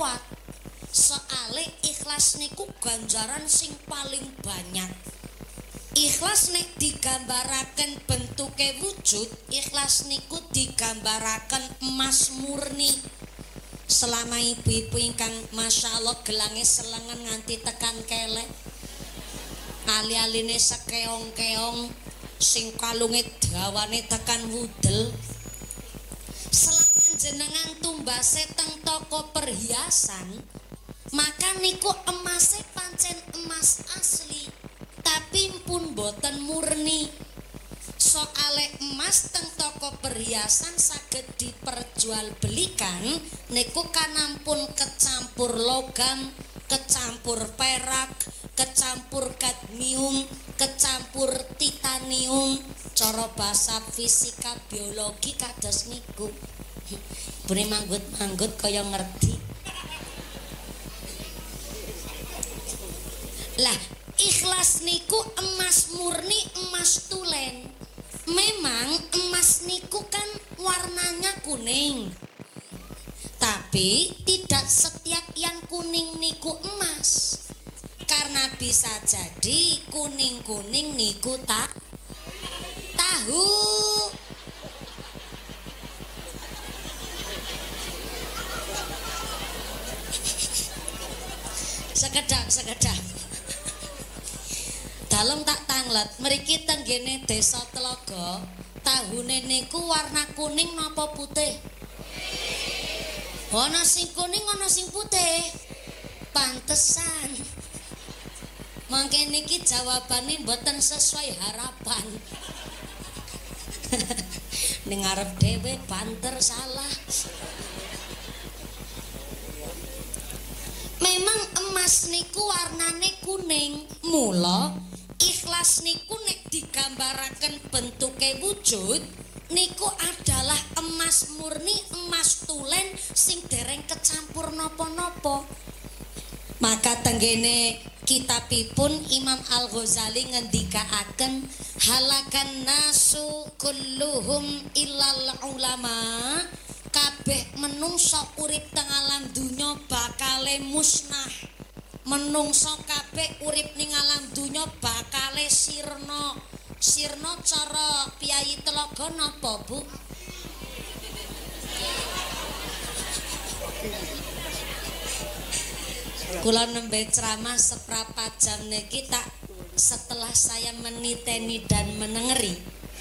kuat. Soale ikhlas niku ganjaran sing paling banyak. Ikhlas nek digambaraken bentuke wujud, ikhlas niku digambaraken emas murni. Selama ibu-ibu ingkang Masya Allah gelange selengen nganti tekan kelek, ali-aline sekeong-keong, sing kalunge dawane tekan wudel, selama jenengan tumbase teng toko perhiasan, maka niku emase pancen emas asli, tapi pun boten murni. Soale emas teng toko perhiasan saged diperjualbelikan niku kanampun kecampur logam, kecampur perak, kecampur kadmium, kecampur titanium, cara basa fisika biologi kados niku. Bune manggut-manggut kaya ngerti. Lah, ikhlas niku emas murni, emas tulen. Memang emas niku kan warnanya kuning. Tapi tidak setiap yang kuning niku emas. Karena bisa jadi kuning-kuning niku tahu. Sekedap. Dalem tak tanglet, mriki tenggene desa Telaga, tahune niku warna kuning napa putih? Ana sing kuning, ana sing putih. Pantesan. Mangke niki jawabane mboten sesuai harapan. Ning arep dhewe banter salah. Memang emas niku warnane kuning, mula ikhlas niku nek digambaraken bentuke wujud niku adalah emas murni, emas tulen sing dereng kecampur napa-napa. Maka tenggene kitabipun Imam Al-Ghazali ngendikaaken halakan nasu kulluhum illal ulama, kabeh menungso urip teng alam dunya bakale musnah. Menungso kabeh urip ning alam dunya bakale sirna. Sirna cara Piyayi Telaga napa, Bu? Kula nembe ceramah seprapat jam niki tak setelah saya meniteni dan menengeri.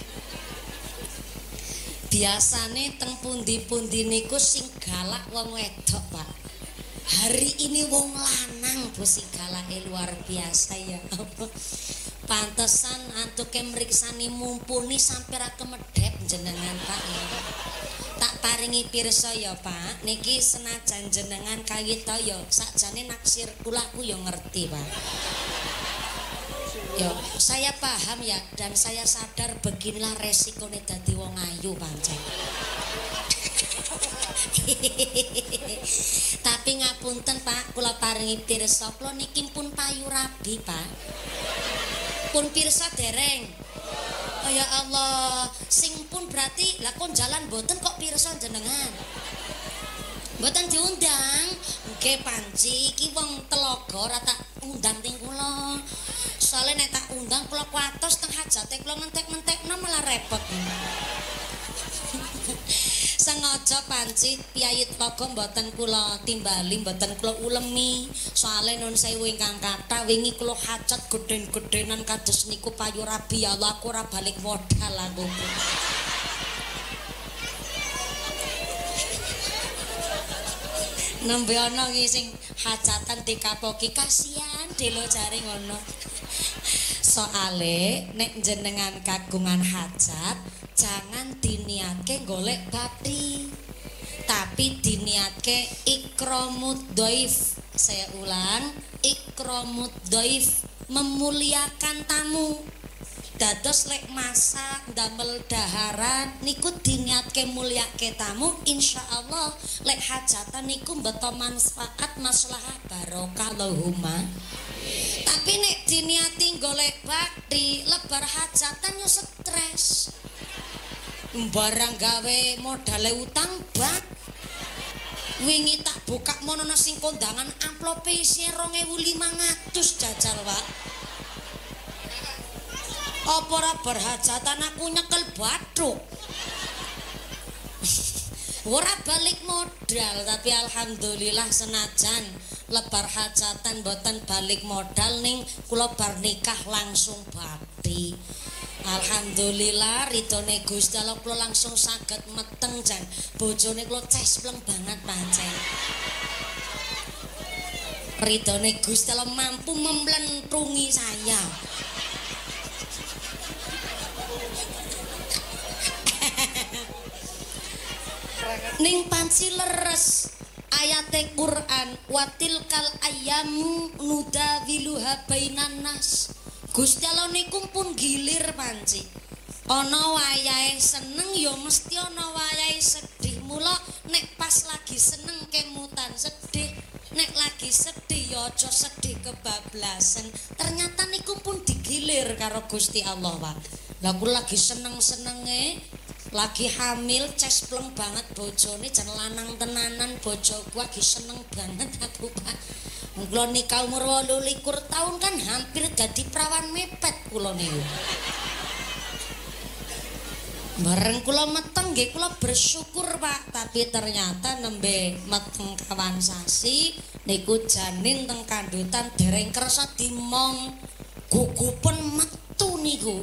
Biasane teng pundi-pundi niku sing galak wong wedok, Pak. Hari ini wong lanang Bu sing galake luar biasa ya. Pantesan antuke mriksani mumpuni sampe ra kemedhep jenengan, Pak. Tak paringi pirsa ya, Pak. Niki senajan jenengan kawita ya sakjane naksir kula ku ya ngerti, Pak. Yo, saya paham ya dan saya sadar beginilah resikone dadi wong ayu pancen. Tapi ngapunten Pak, kula paringi pirsa, kula niki pun payu rabi, Pak. Pun pirsa dereng. Oh ya Allah, sing pun berarti lah kon jalan boten kok pirsa jenengan. Mboten diundang. Nggih panci iki wong Telaga ora tak undang ting kula. Soale nek tak undang kula kuatos teng hajate kula ngentek-ngentekno malah repot. Sengaja panci Piyayi Telaga mboten kula timbali, mboten kula ulemi. Soale nun sewu ingkang kathah wingi kula hajat gedhen-gedhenan kados niku payu rabi ya Allah aku ora balik modal aku. Nembe ana iki sing hajatan dikapoki kasihan delo jare ngono. Soale nek jenengan kagungan hajat jangan diniatke golek bathi, tapi diniatke ikramud dhaif. Saya ulang, ikramud dhaif, memuliakan tamu. Dados lek masak damel daharan niku diniatke mulyake tamu, insyaallah lek hajatan niku mbeto manfaat maslahah barokah Allahumma. Tapi nek diniati golek bakti lebar hajatan yo stres. Barang gawe modale utang bak. Wingi tak buka mono sing kondangan amplope isine 2500 jajal, Pak. Apa ora berhajatan aku nyekel bathuk. Ora balik modal, tapi alhamdulillah senajan lebar hajatan boten balik modal ning kula bar nikah langsung bakti. Alhamdulillah ridone Gusti Allah kula langsung saged meteng jan. Bojone kula cespleng banget pancen. Ridone Gusti Allah mampu memblentrungi saya. Ning panci leres ayate Quran watilkal ayyamu nudawiluha bainan nas. Gusti Allah niku pun gilir panci. Ana wayahe seneng ya mesti ana wayahe sedih. Mula nek pas lagi seneng kemutan sedih, nek lagi sedih ya aja sedih kebablasan. Ternyata niku pun digilir karo Gusti Allah, Pak. Lah kula lagi seneng-senenge lagi hamil cespleng banget bojone jan lanang tenanan bojoku lagi seneng banget aku, Pak. Kula nikah umur 28 tahun kan hampir dadi prawan mepet kula niku. Bareng kula meteng nggih kula bersyukur, Pak, tapi ternyata nembe meteng kawan sasi niku janin teng kandutan dereng kersa dimong gugupen metu niku.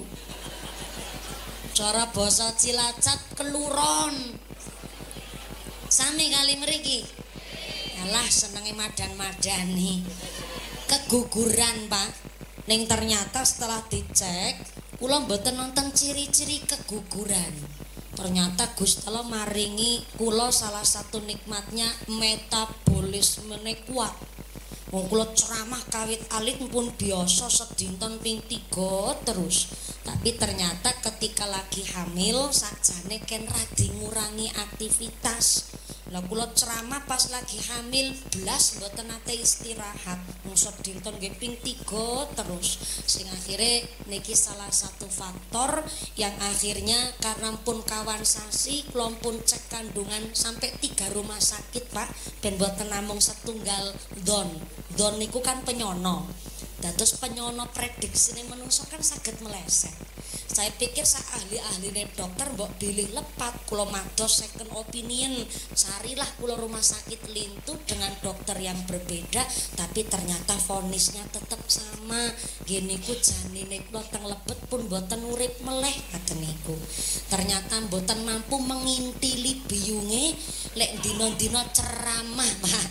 Cara basa Cilacap keluron. Sami kali mriki. Alah senenge madan-madani. Keguguran, Pak. Ning ternyata setelah dicek, kula mboten nonton ciri-ciri keguguran. Ternyata Gusti Allah maringi kula salah satu nikmatnya metabolismene kuat. Wong kula ceramah kawit alit pun biasa sedinten ping 3 terus. Tapi ternyata ketika lagi hamil sakjane ken radi ngurangi aktivitas. Lah kula ceramah pas lagi hamil blas mboten nate istirahat. Wong sedinten nggih ping 3 terus. Sing akhire niki salah satu faktor yang akhirnya karena pun kawan sasi kula pun cek kandungan sampai 3 rumah sakit, Pak. Ben mboten namung setunggal don. Don niku kan penyono. Dados penyono prediksine menungso kan saged meleset. Saya pikir sak ahli-ahline dokter mbok bilih lepat kula mados second opinion. Carilah kula rumah sakit lintu dengan dokter yang berbeda, tapi ternyata vonisnya tetap sama. Nggih niku janine kula teng lebet pun mboten urip meleh katen niku. Ternyata mboten mampu mengintili biyunge lek dina-dina ceramah, Pak.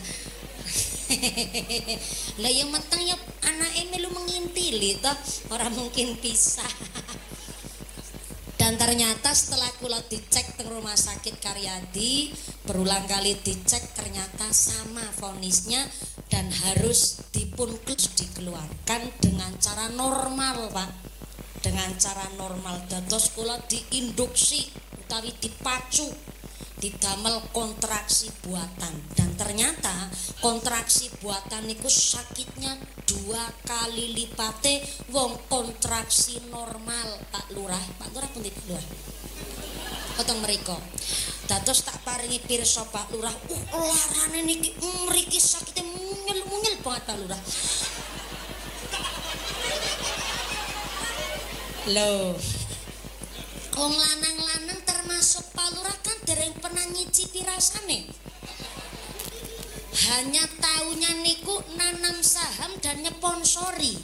Lah yang meteng ya anake melu mengintili toh, ora mungkin pisah. Dan ternyata setelah kula dicek teng rumah sakit Karyadi, berulang kali dicek ternyata sama vonisnya dan harus dikeluarkan dengan cara normal, Pak. Dengan cara normal dados kula diinduksi utawi dipacu didamel kontraksi buatan dan ternyata kontraksi buatan niku sakitnya 2 kali lipate wong kontraksi normal, Pak Lurah. Pak Lurah pundi Pak Lurah? Potong mriko. Dados tak paringi pirsa Pak Lurah. Larane niki mriki sakite munyel-munyel banget Pak Lurah. Loh. Wong lanang-lanang termasuk Pak Lurah kan dereng pernah nyicipi rasane. Hanya taunya niku nanam saham dan nyeponsori.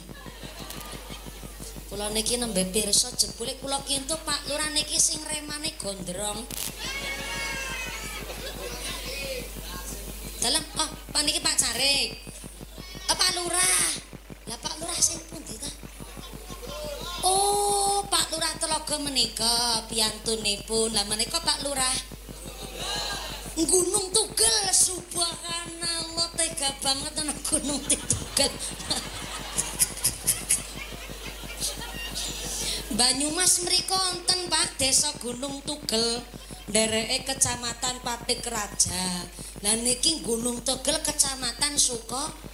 Kula niki nembe pirsa jebule kula kintu Pak Lurah niki sing remane gondrong. Dalam Pak niki Pak Carik. Pak Lurah. Lah Pak Lurah sing pundi ta? Oh, Pak Lurah Telaga menika piyantunipun. Lah menika Pak Lurah Gunung Tugel. Subhanallah, tega banget ana Gunung Tugel. Banyumas mriko wonten Pak Desa Gunung Tugel, ndereke Kecamatan Patik Raja. Lah niki Gunung Tugel Kecamatan